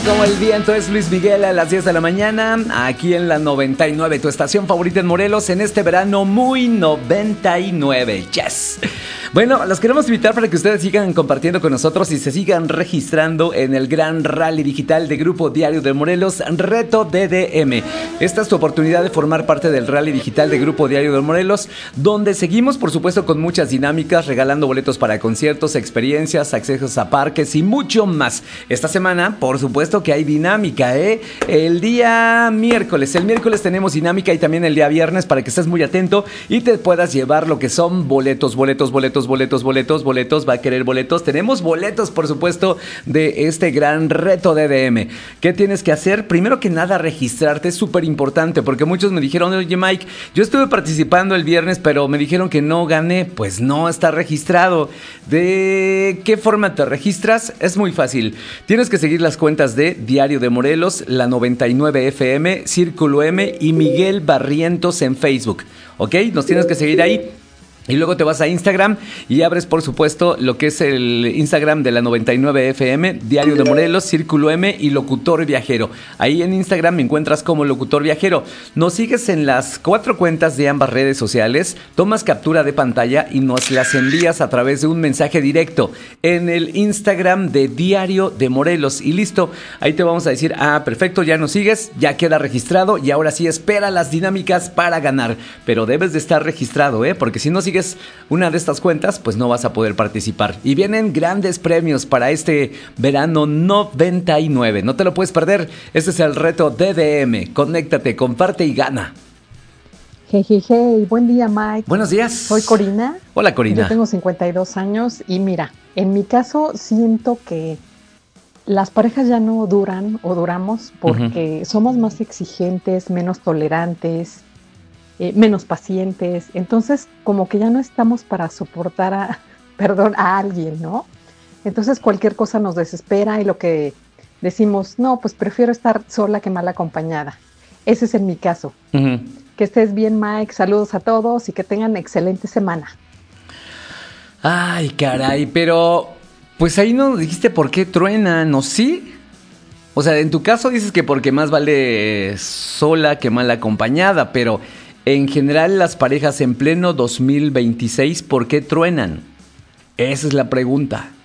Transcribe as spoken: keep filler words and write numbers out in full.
Como el viento es Luis Miguel a las diez de la mañana, aquí en la noventa y nueve, tu estación favorita en Morelos, en este verano muy noventa y nueve. Yes. Bueno, los queremos invitar para que ustedes sigan compartiendo con nosotros y se sigan registrando en el gran rally digital de Grupo Diario de Morelos, Reto D D M. Esta es tu oportunidad de formar parte del rally digital de Grupo Diario de Morelos, donde seguimos, por supuesto, con muchas dinámicas, regalando boletos para conciertos, experiencias, accesos a parques y mucho más. Esta semana, por supuesto, que hay dinámica, ¿eh? El día miércoles, el miércoles tenemos dinámica y también el día viernes para que estés muy atento y te puedas llevar lo que son boletos, boletos, boletos, boletos, boletos, boletos, va a querer boletos. Tenemos boletos, por supuesto, de este gran reto D D M. ¿Qué tienes que hacer? Primero que nada, registrarte, es súper importante porque muchos me dijeron, oye Mike, yo estuve participando el viernes, pero me dijeron que no gané. Pues no está registrado. ¿De qué forma te registras? Es muy fácil. Tienes que seguir las cuentas de Diario de Morelos, la noventa y nueve F M, Círculo M y Miguel Barrientos en Facebook, ¿ok? Nos tienes que seguir ahí. Y luego te vas a Instagram y abres, por supuesto, lo que es el Instagram de la noventa y nueve F M, Diario de Morelos, Círculo M y Locutor Viajero. Ahí en Instagram me encuentras como Locutor Viajero. Nos sigues en las cuatro cuentas de ambas redes sociales, tomas captura de pantalla y nos las envías a través de un mensaje directo en el Instagram de Diario de Morelos. Y listo, ahí te vamos a decir, ah, perfecto, ya nos sigues, ya queda registrado y ahora sí espera las dinámicas para ganar. Pero debes de estar registrado, ¿eh? Porque si no sigues una de estas cuentas, pues no vas a poder participar. Y vienen grandes premios para este verano noventa y nueve. No te lo puedes perder. Este es el reto D D M. Conéctate, comparte y gana. Hey, hey, hey. Buen día, Mike. Buenos días. Soy Corina. Hola, Corina. Yo tengo cincuenta y dos años y mira, en mi caso siento que las parejas ya no duran o duramos porque uh-huh. somos más exigentes, menos tolerantes, Eh, menos pacientes, entonces como que ya no estamos para soportar a, perdón, a alguien, ¿no? Entonces cualquier cosa nos desespera y lo que decimos, no, pues prefiero estar sola que mal acompañada. Ese es en mi caso. Uh-huh. Que estés bien, Mike, saludos a todos y que tengan excelente semana. Ay, caray, pero pues ahí no dijiste por qué truenan, ¿no? ¿Sí? O sea, en tu caso dices que porque más vale sola que mal acompañada, pero en general, las parejas en pleno dos mil veintiséis, ¿por qué truenan? Esa es la pregunta.